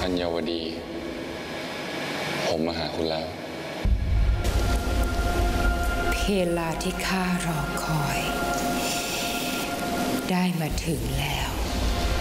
ธัญวดีผมมาหาคุณแล้วเพลาที่ข้ารอคอยได้มาถึงแล้ว